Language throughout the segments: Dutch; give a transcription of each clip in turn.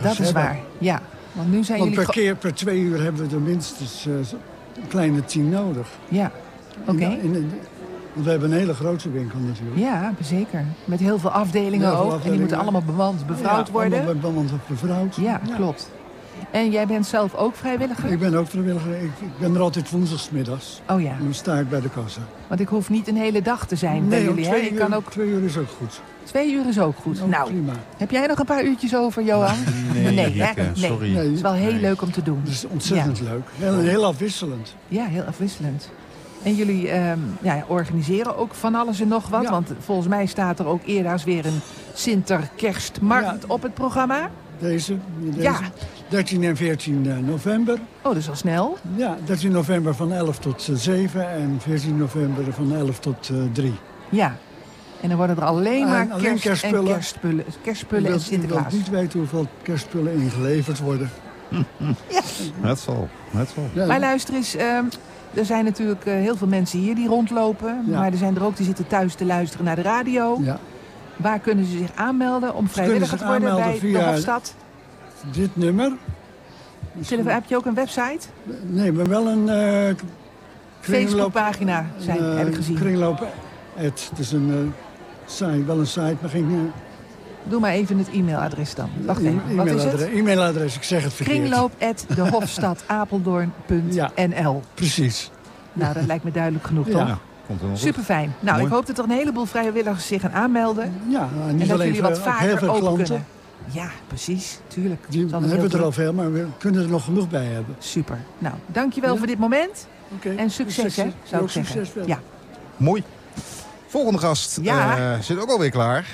Dat is waar, ja. Want nu zijn jullie... per 2 uur hebben we er minstens een kleine 10 nodig. Ja, oké. Want we hebben een hele grote winkel natuurlijk. Ja, zeker. Met heel veel afdelingen ook. En die moeten allemaal bevrouwd worden. Allemaal bemand bevrouwd. Ja, klopt. En jij bent zelf ook vrijwilliger? Ik ben ook vrijwilliger. Ik ben er altijd woensdagsmiddags. Oh ja. En dan sta ik bij de kassa. Want ik hoef niet een hele dag te zijn bij jullie. 2 uur, kan ook... 2 uur is ook goed. 2 uur is ook goed. Nou, prima. Heb jij nog een paar uurtjes over, Johan? Nee. Sorry. Het is wel heel leuk om te doen. Het is ontzettend leuk. Heel afwisselend. Ja, heel afwisselend. En jullie organiseren ook van alles en nog wat. Ja. Want volgens mij staat er ook eerder weer een Sinter-kerstmarkt op het programma. Deze 13 en 14 november. Oh, dat is al snel. Ja, 13 november van 11 tot 7 en 14 november van 11 tot 3. Ja, en dan worden er alleen maar kerstspullen en Sinterklaas. Ik wil niet weten hoeveel kerstspullen ingeleverd worden. Ja. Het zal. Ja. Maar luister eens, er zijn natuurlijk heel veel mensen hier die rondlopen. Ja. Maar er zijn er ook die zitten thuis te luisteren naar de radio. Ja. Waar kunnen ze zich aanmelden om vrijwilliger te worden bij de Hofstad? Dit nummer. Heb je ook een website? Nee, maar wel een Facebookpagina heb ik gezien. Kringloop. Het is een site, wel een site, maar geen... Doe maar even het e-mailadres dan. Wacht even, wat is het? E-mailadres, ik zeg het verkeerd. Kringloop@dehofstadapeldoorn.nl. Ja, precies. Nou, dat lijkt me duidelijk genoeg, toch? Super fijn. Nou, ik hoop dat er een heleboel vrijwilligers zich gaan aanmelden. Ja, niet en dat alleen jullie wat vaker heel veel open klanten. kunnen. Ja, precies. Tuurlijk. Die hebben er al veel, maar we kunnen er nog genoeg bij hebben. Super. Nou, dankjewel voor dit moment. Okay. En succes, hè, zou ik zeggen. Ja. Mooi. Volgende gast zit ook alweer klaar.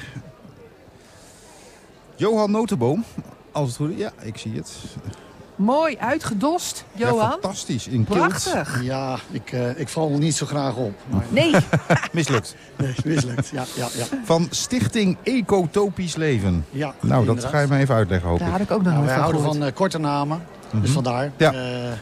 Johan Notenboom. Als het goed is. Ja, ik zie het. Mooi uitgedost, Johan. Ja, fantastisch. In prachtig. Ja, ik val niet zo graag op. Maar... Nee. Mislukt. Nee, mislukt. Ja. Van Stichting Ecotopisch Leven. Ja, nou, dat ga je me even uitleggen, hoop ik. Daar had ik ook nog wij houden van korte namen. Dus vandaar. Ja.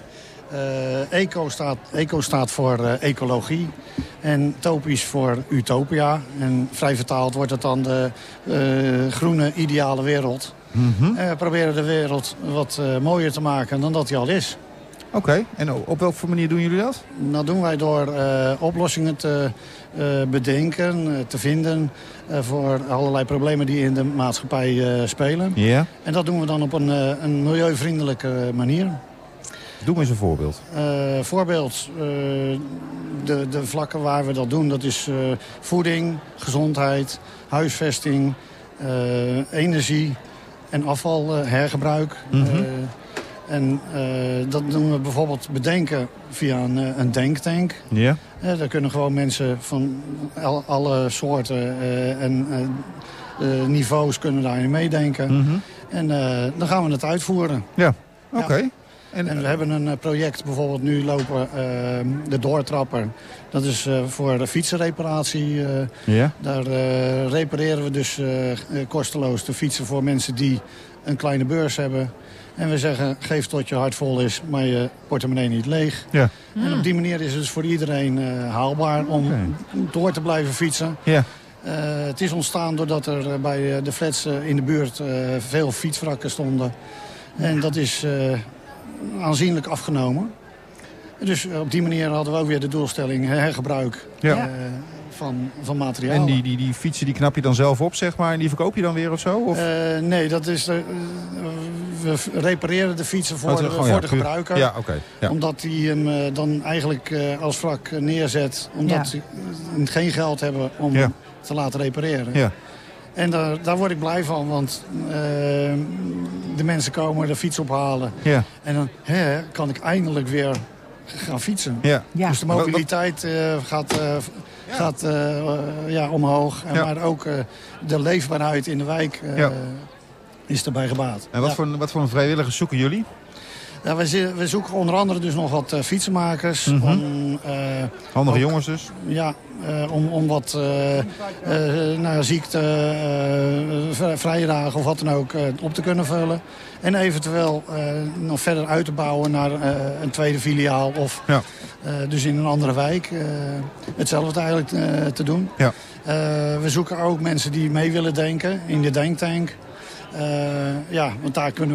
Eco staat voor ecologie. En topisch voor utopia. En vrij vertaald wordt het dan de groene ideale wereld. We proberen de wereld wat mooier te maken dan dat die al is. Oké, en op welke manier doen jullie dat? Dat doen wij door oplossingen te bedenken, te vinden... voor allerlei problemen die in de maatschappij spelen. Ja. En dat doen we dan op een milieuvriendelijke manier. Doe me eens een voorbeeld. Voorbeeld, de vlakken waar we dat doen, dat is voeding, gezondheid, huisvesting, energie en afvalhergebruik. Dat doen we bijvoorbeeld bedenken via een denktank. Ja. Daar kunnen gewoon mensen van alle soorten en niveaus kunnen daarin meedenken. En dan gaan we het uitvoeren. Ja, oké. Ja. En we hebben een project bijvoorbeeld nu lopen, de Doortrapper. Dat is voor de fietsenreparatie. Daar repareren we dus kosteloos de fietsen voor mensen die een kleine beurs hebben. En we zeggen, geef tot je hart vol is, maar je portemonnee niet leeg. Ja. En op die manier is het dus voor iedereen haalbaar om door te blijven fietsen. Ja. Het is ontstaan doordat er bij de flats in de buurt veel fietswrakken stonden. En dat is aanzienlijk afgenomen. Dus op die manier hadden we ook weer de doelstelling hergebruik van materiaal. En die fietsen die knap je dan zelf op, zeg maar, en die verkoop je dan weer of zo? Of? Nee, dat is we repareren de fietsen voor de gebruiker. Ja, okay. Ja. Omdat die hem dan eigenlijk als wrak neerzet. Omdat ze geen geld hebben om hem te laten repareren. Ja. En daar word ik blij van, want de mensen komen de fiets ophalen. Ja. En dan kan ik eindelijk weer gaan fietsen. Ja. Ja. Dus de mobiliteit gaat omhoog. Ja. Maar ook de leefbaarheid in de wijk is erbij gebaat. En wat voor vrijwilligers zoeken jullie? Ja, we zoeken onder andere dus nog wat fietsenmakers. Handige jongens dus? Ja, om wat ziekte, vrije dagen of wat dan ook op te kunnen vullen. En eventueel nog verder uit te bouwen naar een tweede filiaal. Of dus in een andere wijk hetzelfde eigenlijk te doen. Ja. We zoeken ook mensen die mee willen denken in de denktank. Want daar kunnen